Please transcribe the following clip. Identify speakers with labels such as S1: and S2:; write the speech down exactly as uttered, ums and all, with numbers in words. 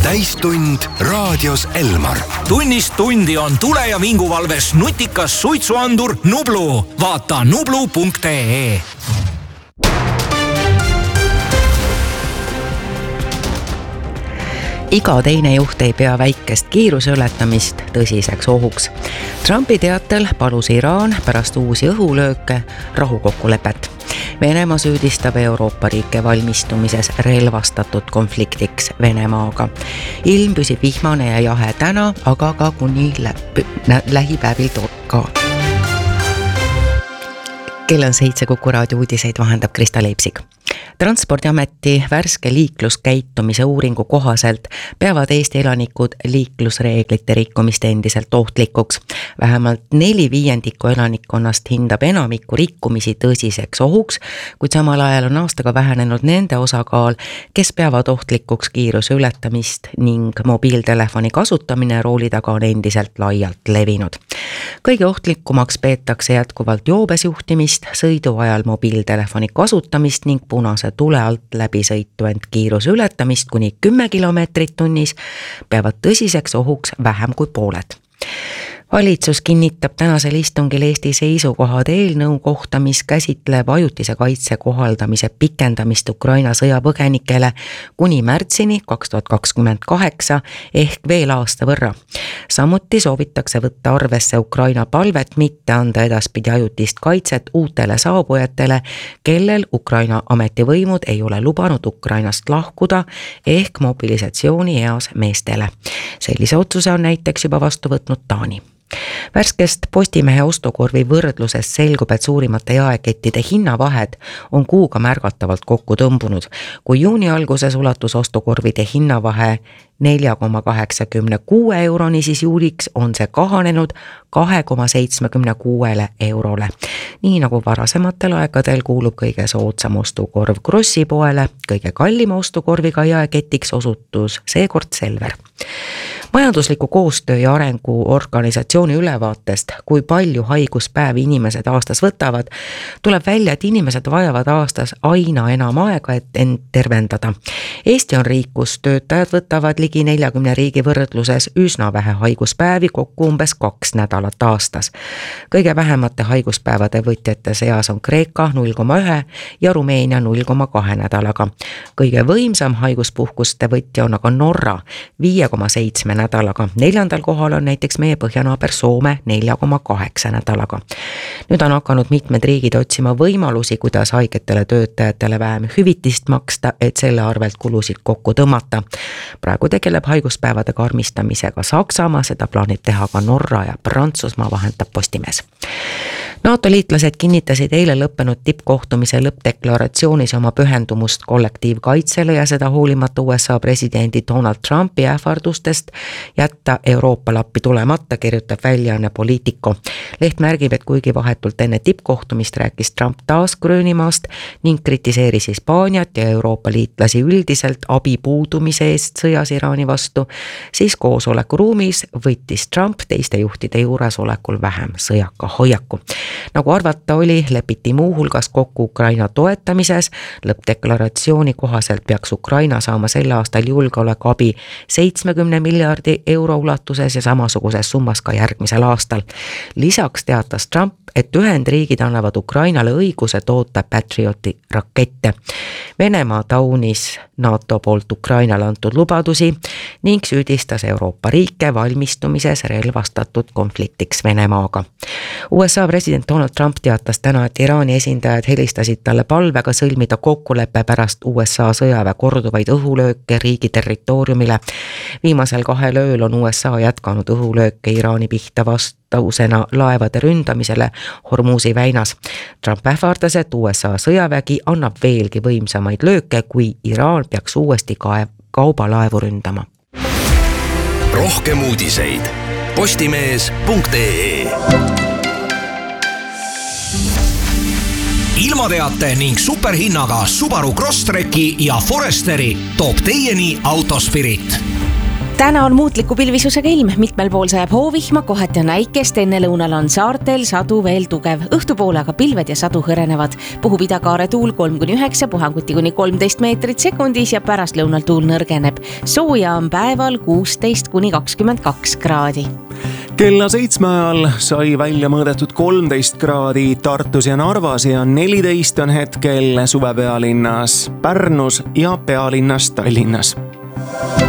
S1: täistund raadios Elmar.
S2: Tunnist tundi on tule- ja vinguvalves nutikas suitsuandur Nublu. Vaata nublu punkt ee.
S3: Iga teine juht ei pea väikest kiiruse ületamist tõsiseks ohuks. Trumpi teatel palus Iraan pärast uusi õhulööke rahukokkulepet. Venemaa süüdistab Euroopa riike valmistumises relvastatud konfliktiks Venemaaga. Ilm püsib vihmane ja jahe täna, aga ka kuni läbi, nä, lähipäevil ka. Kell on seitse, Kuku raadio uudiseid vahendab Krista Leipsik. Transpordiameti värske liikluskäitumise uuringu kohaselt peavad Eesti elanikud liiklusreeglite rikkumist endiselt ohtlikuks. Vähemalt neli viiendikku elanikkonnast hindab enamikku rikkumisi tõsiseks ohuks, kuid samal ajal on aastaga vähenenud nende osakaal, kes peavad ohtlikuks kiiruse ületamist ning mobiiltelefoni kasutamine rooli taga on endiselt laialt levinud. Kõige ohtlikumaks peetakse jätkuvalt joobes juhtimist, sõidu ajal mobiiltelefoni kasutamist ning punase tule alt läbi sõitu ent kiiruse ületamist kuni kümme kilomeetrit tunnis peavad tõsiseks ohuks vähem kui pooled. Valitsus kinnitab tänasel istungil Eesti seisukohad eelnõu kohta, mis käsitleb ajutise kaitse kohaldamise pikendamist Ukraina sõjapõgenikele kuni märtsini kaks tuhat kakskümmend kaheksa ehk veel aasta võrra. Samuti soovitakse võtta arvesse Ukraina palvet mitte anda edaspidi ajutist kaitset uutele saabujatele, kellel Ukraina ametivõimud ei ole lubanud Ukrainast lahkuda ehk mobilisatsiooni eas meestele. Sellise otsuse on näiteks juba vastu võtnud Taani. Värskest Postimehe ostukorvi võrdlusest selgub, et suurimate jaekettide hinnavahed on kuuga märgatavalt kokku tõmbunud. Kui juuni alguses ulatus ostukorvide hinnavahe nelja koma kaheksakümmend kuus euroni, siis juuliks on see kahanenud kaks koma seitsekümmend kuus eurole. Nii nagu varasematel aegadel kuulub kõige soodsam ostukorv Krossi poele, kõige kallima ostukorviga jaeketiks osutus seekord Selver. Majandusliku koostöö ja arengu organisatsiooni ülevaatest, kui palju haiguspäevi inimesed aastas võtavad, tuleb välja, et inimesed vajavad aastas aina enam aega, et end tervendada. Eesti on riik, kus töötajad võtavad ligi neljakümne riigi võrdluses üsna vähe haiguspäevi, kokku umbes kaks nädalat aastas. Kõige vähemate haiguspäevade võtjate seas on Kreeka null koma üks ja Rumeenia null koma kaks nädalaga. Kõige võimsam haiguspuhkuste võtja on aga Norra viie koma seitsme nädalaga. Neljandal kohal on näiteks meie põhjanaaber Soome nelja koma kaheksa nädalaga. Nüüd on hakanud mitmed riigid otsima võimalusi, kuidas haigetele töötajatele vähem hüvitist maksta, et selle arvelt kulusid kokku tõmmata. Praegu tegeleb haiguspäevade karmistamisega Saksamaa, seda plaanib teha ka Norra ja Prantsusmaa, vahendab Postimees. NATO liitlased kinnitasid eile lõppenud tippkohtumise lõppdeklaratsioonis oma pühendumust kollektiivkaitsele ja seda hoolimata U S A presidendi Donald Trumpi ähvardustest jätta Euroopa lappi tulemata, kirjutab väljaanne Politico. Leht märgib, et kuigi vahetult enne tippkohtumist rääkis Trump taas Gröönimaast ning kritiseeris Hispaaniat ja Euroopa liitlasi üldiselt abi puudumise eest sõjas Iraani vastu, siis koosoleku ruumis võttis Trump teiste juhtide juuresolekul vähem sõjaka hoiaku. Nagu arvata oli, lepiti muu hulgas kokku Ukraina toetamises. Lõppdeklaratsiooni kohaselt peaks Ukraina saama selle aastal julgeolekuabi seitsekümmend miljardi euro ulatuses ja samasuguses summas ka järgmisel aastal. Lisaks teatas Trump, et Ühendriigid annavad Ukrainale õiguse toota Patrioti rakette. Venemaa taunis NATO poolt Ukrainale antud lubadusi ning süüdistas Euroopa riike valmistumises relvastatud konfliktiks Venemaaga. U S A president Donald Trump teatas täna, et Iraani esindajad helistasid talle palvega sõlmida kokkuleppe pärast U S A sõjaväe korduvaid õhulööke riigi territooriumile. Viimasel kahel ööl on U S A jätkanud õhulööke Iraani pihta vastusena laevade ründamisele Hormuzi väinas. Trump ähvardas, et U S A sõjavägi annab veelgi võimsamaid lööke, kui Iraan peaks uuesti kaubalaevu ründama.
S1: Rohkem uudiseid postimees punkt ee.
S2: Ilmateate ning superhinnaga Subaru Crosstreki ja Foresteri toob teieni Autospirit.
S4: Täna on muutliku pilvisusega ilm, mitmel pool sajab hoovihma, kohati on äikest, enne lõunal on saartel sadu veel tugev. Õhtupoole aga pilved ja sadu hõrenevad. Puhub idakaare tuul kolm kuni üheksa, puhanguti kuni kolmteist meetrit sekundis ja pärast lõunal tuul nõrgeneb. Sooja on päeval kuusteist kuni kakskümmend kaks kraadi.
S5: Kella seitsme ajal sai välja mõõdetud kolmteist kraadi Tartus ja Narvas ja neliteist on hetkel suvepealinnas Pärnus ja pealinnas Tallinnas.